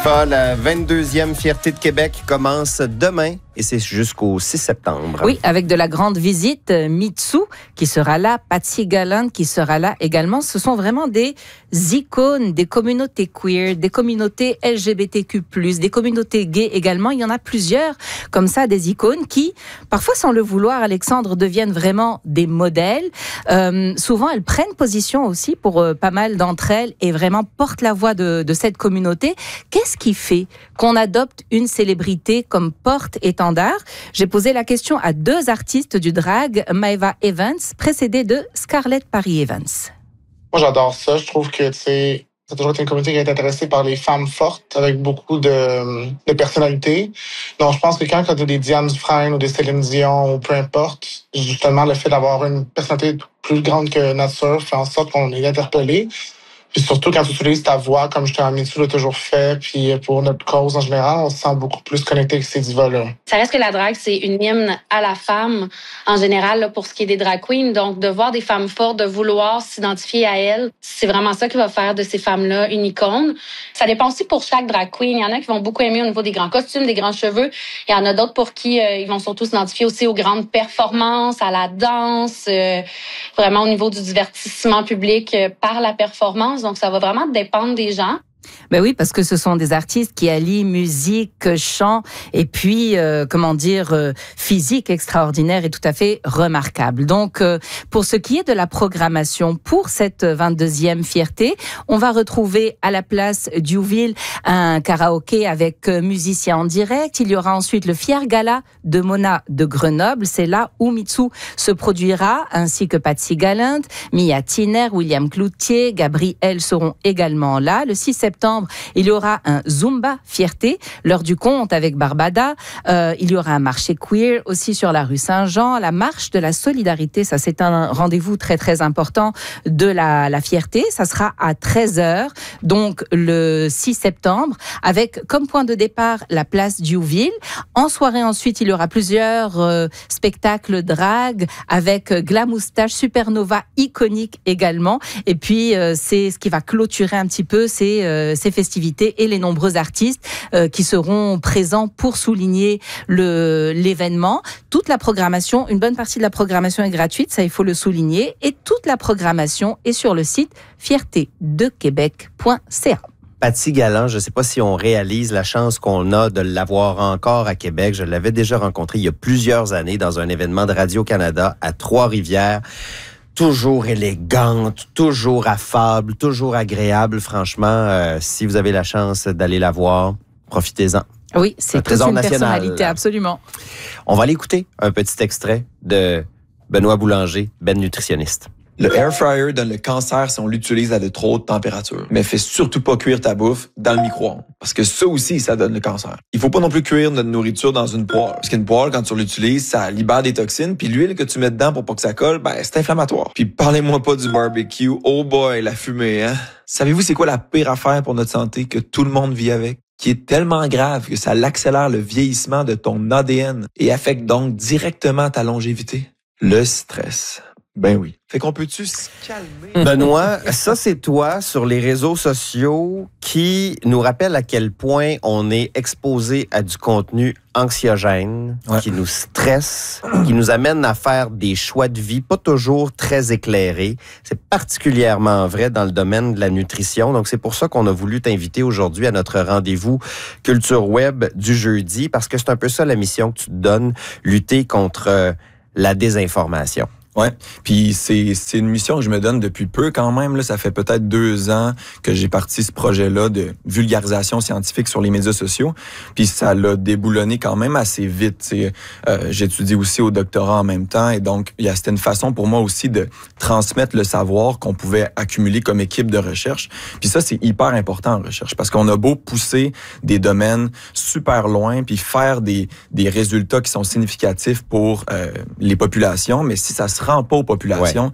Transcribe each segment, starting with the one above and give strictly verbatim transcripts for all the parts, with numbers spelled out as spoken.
F A, la vingt-deuxième Fierté de Québec commence demain et c'est jusqu'au six septembre. Oui, avec de la grande visite, Mitsu qui sera là, Patsy Gallant qui sera là également. Ce sont vraiment des icônes des communautés queer, des communautés L G B T Q plus, des communautés gays également. Il y en a plusieurs comme ça, des icônes qui, parfois sans le vouloir, Alexandre, deviennent vraiment des modèles. Euh, souvent, elles prennent position aussi pour euh, pas mal d'entre elles et vraiment portent la voix de, de cette communauté. Qu'est-ce qui fait qu'on adopte une célébrité comme porte-étendard? J'ai posé la question à deux artistes du drag, Maeva Evans, précédée de Scarlett Paris Evans. Moi, j'adore ça. Je trouve que, tu sais, ça a toujours été une communauté qui est intéressée par les femmes fortes, avec beaucoup de, de personnalité. Donc, je pense que quand, quand tu as des Diane Dufresne ou des Céline Dion ou peu importe, justement, le fait d'avoir une personnalité plus grande que nature fait en sorte qu'on est interpellé. Puis surtout, quand tu utilises ta voix, comme justement Mitsu l'a toujours fait, puis pour notre cause en général, on se sent beaucoup plus connecté avec ces divas-là. Ça reste que la drague, c'est une hymne à la femme, en général, là, pour ce qui est des drag queens. Donc, de voir des femmes fortes, de vouloir s'identifier à elles, c'est vraiment ça qui va faire de ces femmes-là une icône. Ça dépend aussi pour chaque drag queen. Il y en a qui vont beaucoup aimer au niveau des grands costumes, des grands cheveux. Il y en a d'autres pour qui euh, ils vont surtout s'identifier aussi aux grandes performances, à la danse, euh, vraiment au niveau du divertissement public euh, par la performance. Donc, ça va vraiment dépendre des gens. Ben oui, parce que ce sont des artistes qui allient musique, chant et puis, euh, comment dire, euh, physique extraordinaire et tout à fait remarquable. Donc, euh, pour ce qui est de la programmation pour cette vingt-deuxième Fierté, on va retrouver à la place Diouville un karaoké avec euh, musiciens en direct. Il y aura ensuite le Fier Gala de Mona de Grenoble. C'est là où Mitsu se produira, ainsi que Patsy Gallant, Mia Tiner, William Cloutier, Gabriel seront également là. Le six septembre, il y aura un Zumba Fierté, l'heure du compte avec Barbada. Euh, il y aura un marché queer aussi sur la rue Saint-Jean, la marche de la solidarité. Ça, c'est un rendez-vous très, très important de la, la Fierté. Ça sera à treize heures, donc le six septembre, avec comme point de départ la place Diouville. En soirée, ensuite, il y aura plusieurs euh, spectacles drag avec Glamoustache, Supernova, iconique également. Et puis, euh, c'est ce qui va clôturer un petit peu ces euh, ces festivités et les nombreux artistes euh, qui seront présents pour souligner le, l'événement. Toute la programmation, une bonne partie de la programmation est gratuite, ça il faut le souligner, et toute la programmation est sur le site fierté de québec point c a. Patsy Gallant, je ne sais pas si on réalise la chance qu'on a de l'avoir encore à Québec. Je l'avais déjà rencontré il y a plusieurs années dans un événement de Radio-Canada à Trois-Rivières. Toujours élégante, toujours affable, toujours agréable. Franchement, euh, si vous avez la chance d'aller la voir, profitez-en. Oui, c'est toute une national. personnalité, absolument. On va aller écouter un petit extrait de Benoît Boulanger, Ben nutritionniste. Le air fryer donne le cancer si on l'utilise à de trop hautes températures. Mais fais surtout pas cuire ta bouffe dans le micro-ondes. Parce que ça aussi, ça donne le cancer. Il faut pas non plus cuire notre nourriture dans une poêle. Parce qu'une poêle, quand tu l'utilises, ça libère des toxines. Puis l'huile que tu mets dedans pour pas que ça colle, ben, c'est inflammatoire. Puis parlez-moi pas du barbecue. Oh boy, la fumée, hein? Savez-vous c'est quoi la pire affaire pour notre santé que tout le monde vit avec? Qui est tellement grave que ça accélère le vieillissement de ton A D N et affecte donc directement ta longévité? Le stress. Ben oui. Fait qu'on peut-tu se calmer? Benoît, ça c'est toi sur les réseaux sociaux qui nous rappelle à quel point on est exposé à du contenu anxiogène, ouais. qui nous stresse, qui nous amène à faire des choix de vie pas toujours très éclairés. C'est particulièrement vrai dans le domaine de la nutrition. Donc c'est pour ça qu'on a voulu t'inviter aujourd'hui à notre rendez-vous Culture Web du jeudi, parce que c'est un peu ça la mission que tu te donnes, lutter contre euh, la désinformation. Ouais, puis c'est c'est une mission que je me donne depuis peu quand même là, ça fait peut-être deux ans que j'ai parti ce projet-là de vulgarisation scientifique sur les médias sociaux, puis ça l'a déboulonné quand même assez vite. C'est euh, j'étudie aussi au doctorat en même temps et donc il y a c'était une façon pour moi aussi de transmettre le savoir qu'on pouvait accumuler comme équipe de recherche. Puis ça c'est hyper important en recherche parce qu'on a beau pousser des domaines super loin puis faire des des résultats qui sont significatifs pour euh, les populations, mais si ça se rend pas aux populations, ouais.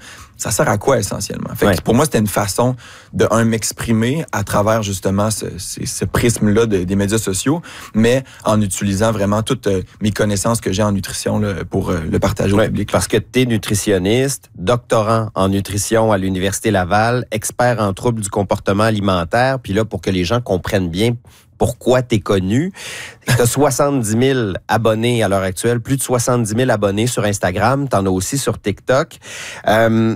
ça sert à quoi essentiellement? Fait ouais. que pour moi, c'était une façon de, un, m'exprimer à travers justement ce, ce, ce prisme-là de, des médias sociaux, mais en utilisant vraiment toutes euh, mes connaissances que j'ai en nutrition là, pour euh, le partager au ouais, public. Parce que tu es nutritionniste, doctorant en nutrition à l'Université Laval, expert en troubles du comportement alimentaire, puis là, pour que les gens comprennent bien pourquoi tu es connu. Tu as soixante-dix mille abonnés à l'heure actuelle, plus de soixante-dix mille abonnés sur Instagram, tu en as aussi sur TikTok. Euh,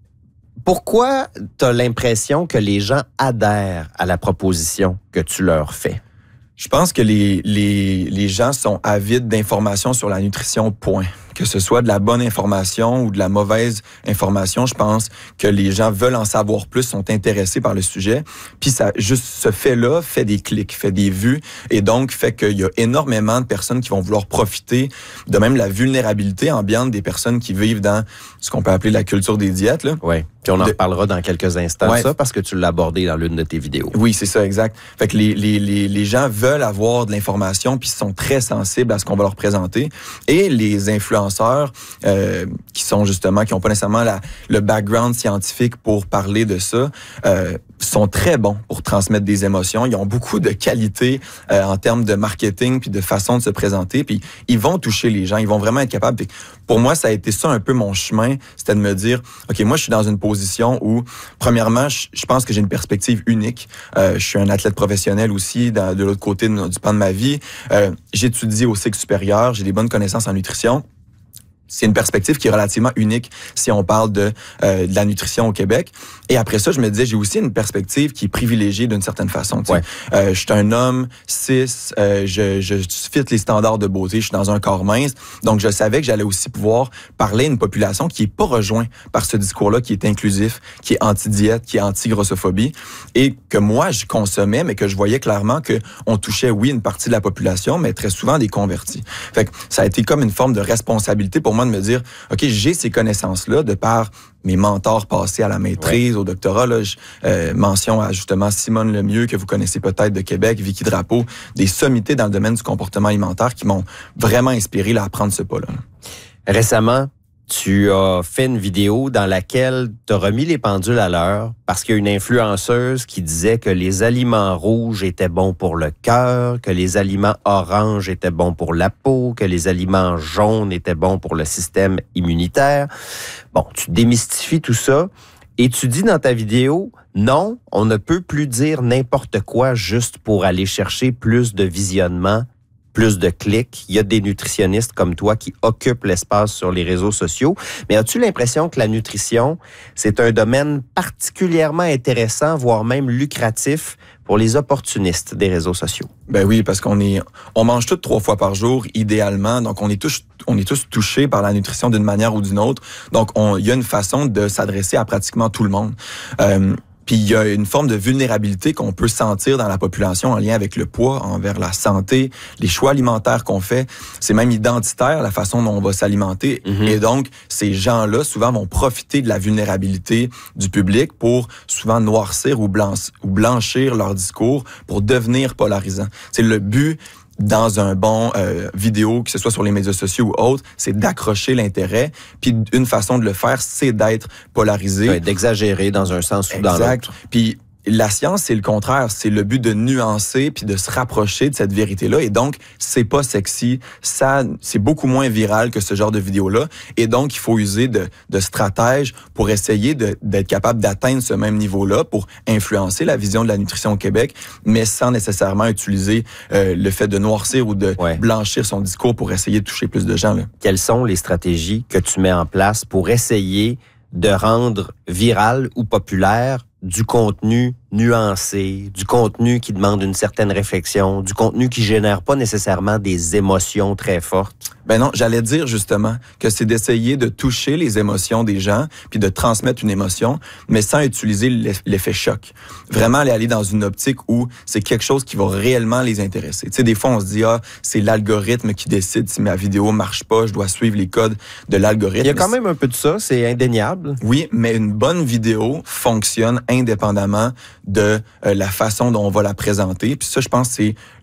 pourquoi tu as l'impression que les gens adhèrent à la proposition que tu leur fais? Je pense que les, les, les gens sont avides d'informations sur la nutrition, point. Que ce soit de la bonne information ou de la mauvaise information, je pense que les gens veulent en savoir plus, sont intéressés par le sujet. Puis ça, juste ce fait-là fait des clics, fait des vues, et donc fait qu'il y a énormément de personnes qui vont vouloir profiter de même la vulnérabilité ambiante des personnes qui vivent dans ce qu'on peut appeler la culture des diètes. Là. Oui, puis on en de... reparlera dans quelques instants, ouais. ça, parce que tu l'as abordé dans l'une de tes vidéos. Oui, c'est ça, exact. Fait que les, les, les, les gens veulent avoir de l'information, puis sont très sensibles à ce qu'on va leur présenter. Et les influenceurs Euh, qui sont justement, qui n'ont pas nécessairement la, le background scientifique pour parler de ça, euh, sont très bons pour transmettre des émotions. Ils ont beaucoup de qualité euh, en termes de marketing puis de façon de se présenter. Puis ils vont toucher les gens. Ils vont vraiment être capables. Puis pour moi, ça a été ça un peu mon chemin. C'était de me dire, OK, moi, je suis dans une position où, premièrement, je, je pense que j'ai une perspective unique. Euh, je suis un athlète professionnel aussi dans, de l'autre côté de, du pan de ma vie. Euh, j'étudie au cycle supérieur. J'ai des bonnes connaissances en nutrition. C'est une perspective qui est relativement unique si on parle de, euh, de la nutrition au Québec. Et après ça, je me disais, j'ai aussi une perspective qui est privilégiée d'une certaine façon. Ouais. Euh, je suis un homme cis, euh, je, je fit les standards de beauté, je suis dans un corps mince. Donc, je savais que j'allais aussi pouvoir parler à une population qui est pas rejointe par ce discours-là, qui est inclusif, qui est anti-diète, qui est anti-grossophobie, et que moi, je consommais, mais que je voyais clairement que on touchait, oui, une partie de la population, mais très souvent des convertis. Fait que ça a été comme une forme de responsabilité pour moi de me dire, OK, j'ai ces connaissances-là de par mes mentors passés à la maîtrise, ouais. au doctorat. Là, je, euh, mention à justement Simone Lemieux, que vous connaissez peut-être de Québec, Vicky Drapeau, des sommités dans le domaine du comportement alimentaire qui m'ont vraiment inspiré là, à prendre ce pas-là. Récemment, tu as fait une vidéo dans laquelle tu as remis les pendules à l'heure parce qu'il y a une influenceuse qui disait que les aliments rouges étaient bons pour le cœur, que les aliments oranges étaient bons pour la peau, que les aliments jaunes étaient bons pour le système immunitaire. Bon, tu démystifies tout ça et tu dis dans ta vidéo, non, on ne peut plus dire n'importe quoi juste pour aller chercher plus de visionnement, plus de clics. Il y a des nutritionnistes comme toi qui occupent l'espace sur les réseaux sociaux. Mais as-tu l'impression que la nutrition, c'est un domaine particulièrement intéressant, voire même lucratif pour les opportunistes des réseaux sociaux? Ben oui, parce qu'on est, on mange tout trois fois par jour, idéalement. Donc, on est tous, on est tous touchés par la nutrition d'une manière ou d'une autre. Donc, on, il y a une façon de s'adresser à pratiquement tout le monde. Euh, Puis il y a une forme de vulnérabilité qu'on peut sentir dans la population en lien avec le poids, envers la santé, les choix alimentaires qu'on fait. C'est même identitaire, la façon dont on va s'alimenter. Mm-hmm. Et donc, ces gens-là, souvent, vont profiter de la vulnérabilité du public pour souvent noircir ou, blanc- ou blanchir leur discours pour devenir polarisant. C'est le but dans un bon euh, vidéo, que ce soit sur les médias sociaux ou autres, c'est d'accrocher l'intérêt. Puis une façon de le faire, c'est d'être polarisé. Ouais, d'exagérer dans un sens ou dans l'autre. Exact. Puis la science, c'est le contraire. C'est le but de nuancer puis de se rapprocher de cette vérité-là. Et donc, c'est pas sexy. Ça, c'est beaucoup moins viral que ce genre de vidéo-là. Et donc, il faut user de, de stratèges pour essayer de, d'être capable d'atteindre ce même niveau-là pour influencer la vision de la nutrition au Québec, mais sans nécessairement utiliser euh, le fait de noircir ou de ouais. blanchir son discours pour essayer de toucher plus de gens, là. Quelles sont les stratégies que tu mets en place pour essayer de rendre viral ou populaire du contenu nuancé, du contenu qui demande une certaine réflexion, du contenu qui génère pas nécessairement des émotions très fortes? Ben non, j'allais dire justement que c'est d'essayer de toucher les émotions des gens puis de transmettre une émotion, mais sans utiliser l'effet choc. Vraiment aller, aller dans une optique où c'est quelque chose qui va réellement les intéresser. Tu sais, des fois, on se dit, ah, c'est l'algorithme qui décide si ma vidéo marche pas, je dois suivre les codes de l'algorithme. Il y a quand même un peu de ça, c'est indéniable. Oui, mais une bonne vidéo fonctionne indépendamment de euh, la façon dont on va la présenter. Puis ça, je pense, c'est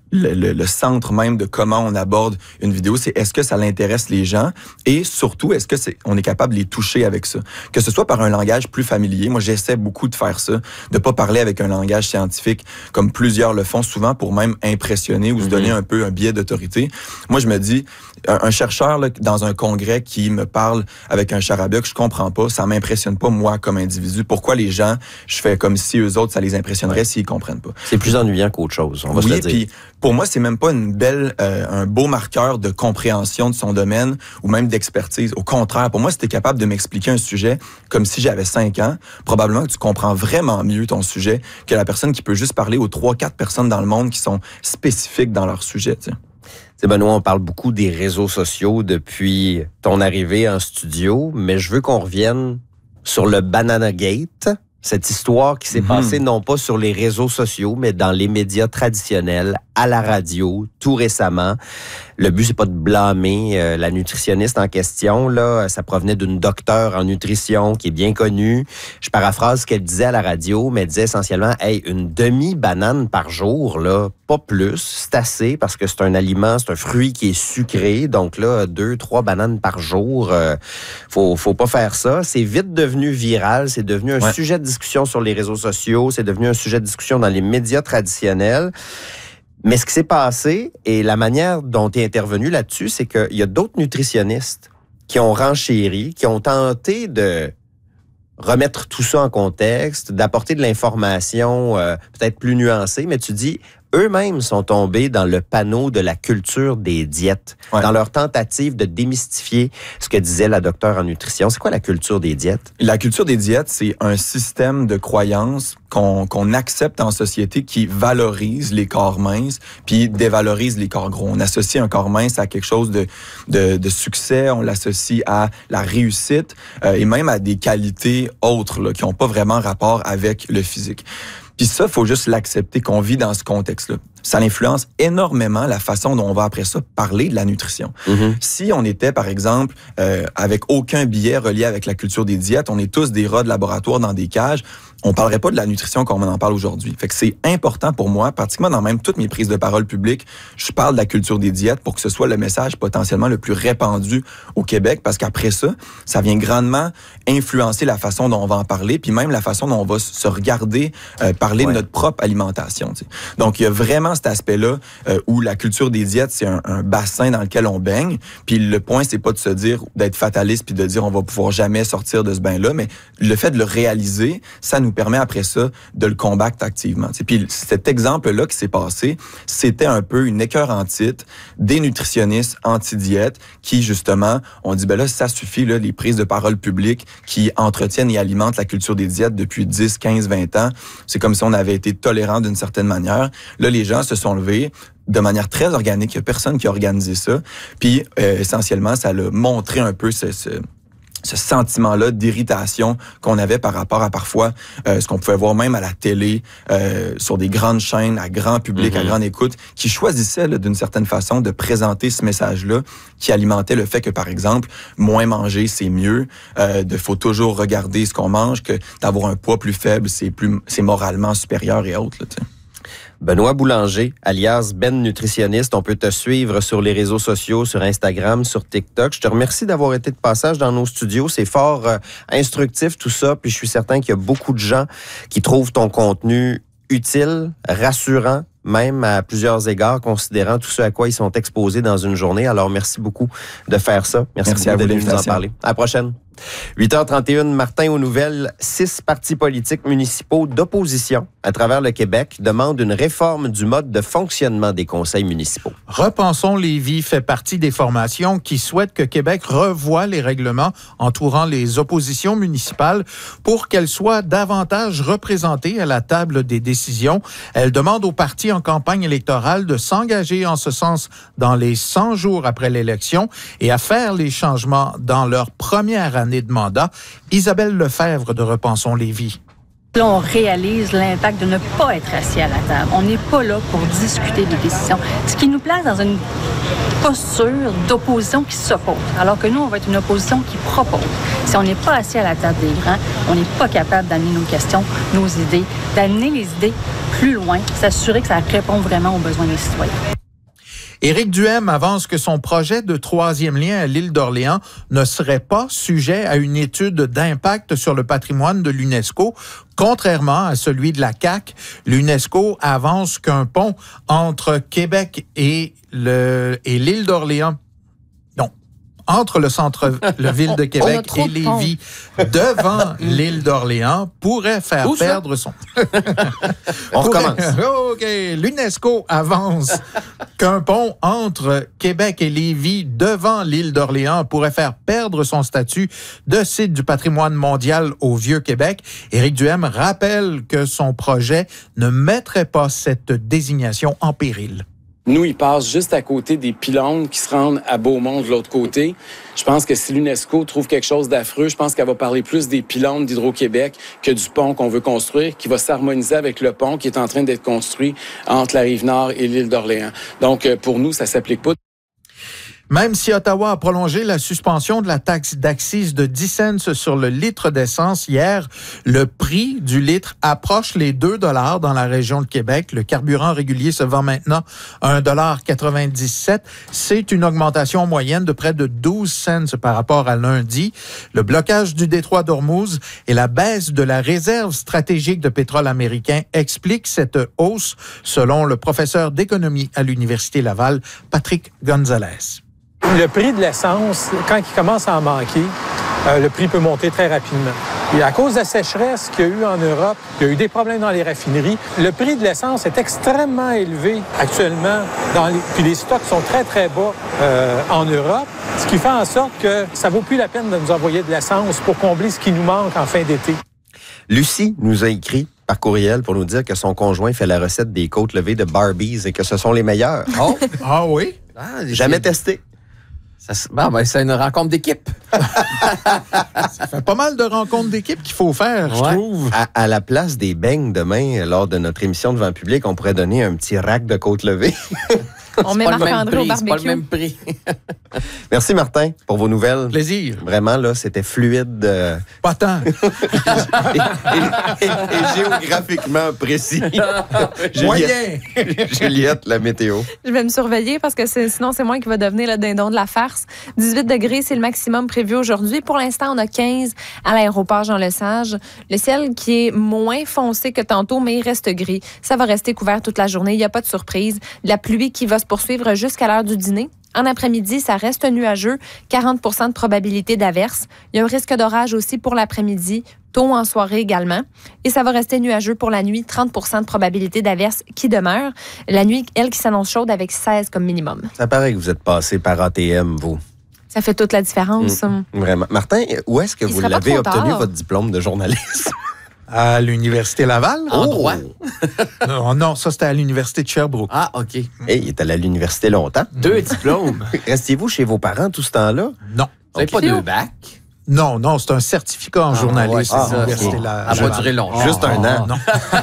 le, le, le centre même de comment on aborde une vidéo, c'est est-ce que ça l'intéresse les gens et surtout, est-ce que c'est, on est capable de les toucher avec ça? Que ce soit par un langage plus familier. Moi, j'essaie beaucoup de faire ça, de pas parler avec un langage scientifique comme plusieurs le font souvent pour même impressionner ou mm-hmm. se donner un peu un biais d'autorité. Moi, je me dis, un, un chercheur là, dans un congrès qui me parle avec un charabia que je comprends pas, ça m'impressionne pas moi comme individu. Pourquoi les gens, je fais comme si eux autres, ça les impressionnerait ouais. s'ils comprennent pas? C'est plus ennuyant qu'autre chose, on va oui, se le dire. Puis, pour moi, c'est même pas une belle, euh, un beau marqueur de compréhension de son domaine ou même d'expertise. Au contraire, pour moi, si t'es capable de m'expliquer un sujet comme si j'avais cinq ans, probablement que tu comprends vraiment mieux ton sujet que la personne qui peut juste parler aux trois, quatre personnes dans le monde qui sont spécifiques dans leur sujet. Tu sais. C'est Benoît, on parle beaucoup des réseaux sociaux depuis ton arrivée en studio, mais je veux qu'on revienne sur le Banana Gate. Cette histoire qui s'est mm-hmm. passée non pas sur les réseaux sociaux, mais dans les médias traditionnels, à la radio, tout récemment. Le but, c'est pas de blâmer euh, la nutritionniste en question. Là, ça provenait d'une docteure en nutrition qui est bien connue. Je paraphrase ce qu'elle disait à la radio, mais elle disait essentiellement, hey, une demi-banane par jour, là, pas plus, c'est assez parce que c'est un aliment, c'est un fruit qui est sucré. Donc là, deux, trois bananes par jour, euh, faut, faut pas faire ça. C'est vite devenu viral, c'est devenu un ouais. sujet de discussion sur les réseaux sociaux, c'est devenu un sujet de discussion dans les médias traditionnels. Mais ce qui s'est passé et la manière dont tu es intervenu là-dessus, c'est qu'il y a d'autres nutritionnistes qui ont renchéri, qui ont tenté de remettre tout ça en contexte, d'apporter de l'information euh, peut-être plus nuancée, mais tu dis, eux-mêmes sont tombés dans le panneau de la culture des diètes, ouais. dans leur tentative de démystifier ce que disait la docteure en nutrition. C'est quoi la culture des diètes? La culture des diètes, c'est un système de croyances qu'on, qu'on accepte en société qui valorise les corps minces puis dévalorise les corps gros. On associe un corps mince à quelque chose de, de, de succès, on l'associe à la réussite euh, et même à des qualités autres là, qui n'ont pas vraiment rapport avec le physique. Puis ça, faut juste l'accepter qu'on vit dans ce contexte-là. Ça influence énormément la façon dont on va après ça parler de la nutrition. Mm-hmm. Si on était, par exemple, euh, avec aucun biais relié avec la culture des diètes, on est tous des rats de laboratoire dans des cages, on parlerait pas de la nutrition comme on en parle aujourd'hui. Fait que c'est important pour moi, pratiquement dans même toutes mes prises de parole publiques, je parle de la culture des diètes pour que ce soit le message potentiellement le plus répandu au Québec, parce qu'après ça, ça vient grandement influencer la façon dont on va en parler, puis même la façon dont on va se regarder euh, parler ouais. de notre propre alimentation. T'sais. Donc, il y a vraiment cet aspect-là euh, où la culture des diètes, c'est un, un bassin dans lequel on baigne, puis le point, c'est pas de se dire, d'être fataliste, puis de dire on va pouvoir jamais sortir de ce bain-là, mais le fait de le réaliser, ça nous permet après ça de le combattre activement. T'sais. Puis cet exemple-là qui s'est passé, c'était un peu une écœurantite des nutritionnistes anti-diète qui, justement, ont dit, ben là, ça suffit, là, les prises de parole publiques qui entretiennent et alimentent la culture des diètes depuis dix, quinze, vingt ans. C'est comme si on avait été tolérant d'une certaine manière. Là, les gens se sont levés de manière très organique. Il n'y a personne qui a organisé ça. Puis, euh, essentiellement, ça a montré un peu ce... ce ce sentiment-là d'irritation qu'on avait par rapport à parfois euh, ce qu'on pouvait voir même à la télé, euh, sur des grandes chaînes, à grand public, mm-hmm. à grande écoute, qui choisissaient là, d'une certaine façon de présenter ce message-là qui alimentait le fait que, par exemple, moins manger, c'est mieux, euh, de faut toujours regarder ce qu'on mange, que d'avoir un poids plus faible, c'est plus c'est moralement supérieur et autres. Là, tu sais. Benoît Boulanger, alias Ben Nutritionniste. On peut te suivre sur les réseaux sociaux, sur Instagram, sur TikTok. Je te remercie d'avoir été de passage dans nos studios. C'est fort euh, instructif tout ça. Puis je suis certain qu'il y a beaucoup de gens qui trouvent ton contenu utile, rassurant, même à plusieurs égards, considérant tout ce à quoi ils sont exposés dans une journée. Alors, merci beaucoup de faire ça. Merci, merci beaucoup de nous en parler. À la prochaine. huit heures trente et une, Martin aux nouvelles. Six partis politiques municipaux d'opposition à travers le Québec demandent une réforme du mode de fonctionnement des conseils municipaux. Repensons Lévis fait partie des formations qui souhaitent que Québec revoie les règlements entourant les oppositions municipales pour qu'elles soient davantage représentées à la table des décisions. Elle demande aux partis en campagne électorale de s'engager en ce sens dans les cent jours après l'élection et à faire les changements dans leur première année de mandat. Isabelle Lefebvre de Repensons Lévis. Là, on réalise l'impact de ne pas être assis à la table. On n'est pas là pour discuter des décisions. Ce qui nous place dans une posture d'opposition qui s'oppose, alors que nous, on va être une opposition qui propose. Si on n'est pas assis à la table des grands, on n'est pas capable d'amener nos questions, nos idées, d'amener les idées plus loin, s'assurer que ça répond vraiment aux besoins des citoyens. Éric Duhem avance que son projet de troisième lien à l'île d'Orléans ne serait pas sujet à une étude d'impact sur le patrimoine de l'UNESCO. Contrairement à celui de la C A Q, l'UNESCO avance qu'un pont entre Québec et, le, et l'île d'Orléans, non, entre le centre, la ville de Québec et Lévis, devant l'île d'Orléans, pourrait faire Où perdre son... On recommence. OK. L'UNESCO avance qu'un pont entre Québec et Lévis devant l'île d'Orléans pourrait faire perdre son statut de site du patrimoine mondial au Vieux-Québec. Éric Duhem rappelle que son projet ne mettrait pas cette désignation en péril. Nous, ils passent juste à côté des pylônes qui se rendent à Beaumont de l'autre côté. Je pense que si l'UNESCO trouve quelque chose d'affreux, je pense qu'elle va parler plus des pylônes d'Hydro-Québec que du pont qu'on veut construire, qui va s'harmoniser avec le pont qui est en train d'être construit entre la Rive-Nord et l'île d'Orléans. Donc, pour nous, ça s'applique pas. Même si Ottawa a prolongé la suspension de la taxe d'accise de dix cents sur le litre d'essence hier, le prix du litre approche les deux dollars dans la région de Québec. Le carburant régulier se vend maintenant à un dollar quatre-vingt-dix-sept. C'est une augmentation moyenne de près de douze cents par rapport à lundi. Le blocage du détroit d'Ormuz et la baisse de la réserve stratégique de pétrole américain expliquent cette hausse, selon le professeur d'économie à l'Université Laval, Patrick Gonzalez. Le prix de l'essence, quand il commence à en manquer, euh, le prix peut monter très rapidement. Et à cause de la sécheresse qu'il y a eu en Europe, il y a eu des problèmes dans les raffineries, le prix de l'essence est extrêmement élevé actuellement. Dans les, puis les stocks sont très, très bas euh, en Europe, ce qui fait en sorte que ça vaut plus la peine de nous envoyer de l'essence pour combler ce qui nous manque en fin d'été. Lucie nous a écrit par courriel pour nous dire que son conjoint fait la recette des côtes levées de Barbies et que ce sont les meilleures. Oh, ah oui? Ah, jamais testé. Ça, bon, ben, c'est une rencontre d'équipe. Ça fait pas mal de rencontres d'équipe qu'il faut faire, ouais. je trouve. À, à la place des beignes demain, lors de notre émission devant le public, on pourrait donner un petit rack de côtes levées. On met Marc-André au barbecue. C'est pas le même prix. Merci, Martin, pour vos nouvelles. Plaisir. Vraiment, là, c'était fluide. Euh... Pas tant. et, et, et, et géographiquement précis. Moyen. Juliette, la météo. Je vais me surveiller parce que c'est, sinon, c'est moi qui va devenir le dindon de la farce. dix-huit degrés, c'est le maximum prévu aujourd'hui. Pour l'instant, on a quinze à l'aéroport Jean-Lesage. Le ciel qui est moins foncé que tantôt, mais il reste gris. Ça va rester couvert toute la journée. Il n'y a pas de surprise. De la pluie qui va se poursuivre jusqu'à l'heure du dîner. En après-midi, ça reste nuageux, quarante pour cent de probabilité d'averse. Il y a un risque d'orage aussi pour l'après-midi, tôt en soirée également. Et ça va rester nuageux pour la nuit, trente pour cent de probabilité d'averse qui demeure. La nuit, elle, qui s'annonce chaude avec seize comme minimum. Ça paraît que vous êtes passé par A T M, vous. Ça fait toute la différence. Mmh, vraiment. Martin, où est-ce que Il vous l'avez obtenu, votre diplôme de journaliste? À l'Université Laval. En oh. droit? non, non, ça, c'était à l'Université de Sherbrooke. Ah, OK. Hey, il est allé à l'université longtemps. Deux diplômes. Restiez-vous chez vos parents tout ce temps-là? Non. Vous n'avez pas deux bacs? Non, non, c'est un certificat en ah, journalisme. Ouais, c'est ça. Okay. La... Ça va durer longtemps. Juste un oh, an. Non.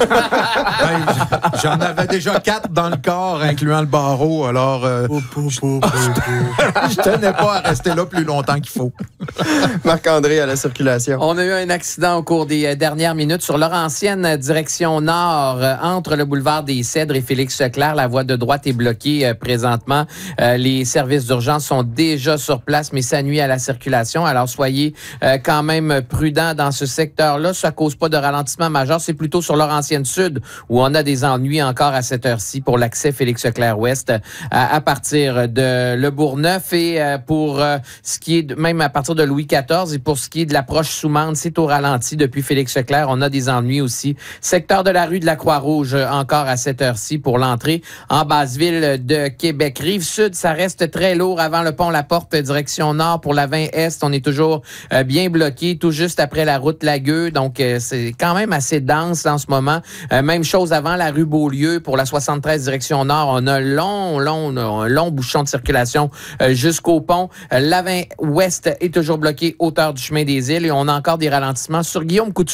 ben, j'en avais déjà quatre dans le corps, incluant le barreau, alors euh, pou, pou, pou, pou, pou. je tenais pas à rester là plus longtemps qu'il faut. Marc-André à la circulation. On a eu un accident au cours des dernières minutes sur Laurentienne, direction nord, entre le boulevard des Cèdres et Félix-Leclerc. La voie de droite est bloquée présentement. Les services d'urgence sont déjà sur place, mais ça nuit à la circulation. Alors, soyez Euh, quand même prudent dans ce secteur-là. Ça cause pas de ralentissement majeur. C'est plutôt sur Laurentienne Sud où on a des ennuis encore à cette heure-ci pour l'accès Félix-Leclerc-Ouest à, à partir de Le Bourgneuf et euh, pour euh, ce qui est de, même à partir de Louis quatorze et pour ce qui est de l'approche Soumande, c'est au ralenti depuis Félix-Leclerc. On a des ennuis aussi. Secteur de la rue de la Croix-Rouge encore à cette heure-ci pour l'entrée en basse-ville de Québec. Rive-Sud, ça reste très lourd avant le pont La Porte, direction nord pour la vingt Est. On est toujours Euh, bien bloqué, tout juste après la route Lagueux. Donc, euh, c'est quand même assez dense en ce moment. Euh, même chose avant la rue Beaulieu pour la soixante-treize direction nord. On a un long, long, un long bouchon de circulation euh, jusqu'au pont. Euh, la vingt Ouest est toujours bloquée, hauteur du chemin des Îles. Et on a encore des ralentissements sur Guillaume Couture.